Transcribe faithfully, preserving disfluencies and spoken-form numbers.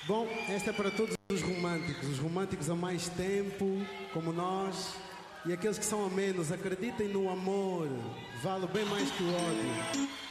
Bom, esta é para todos os românticos, os românticos há mais tempo, como nós, e aqueles que são a menos, acreditem no amor, vale bem mais que o ódio.